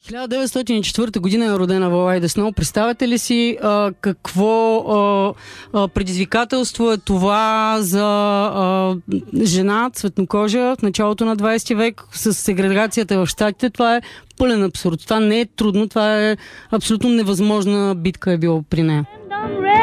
1904 година е родена Валайда Сноу. Представяте ли си какво предизвикателство е това за жена цветнокожа в началото на 20 век с сегрегацията в щатите? Това е пълен абсурд. Това не е трудно, това е абсолютно невъзможна битка е било при нея.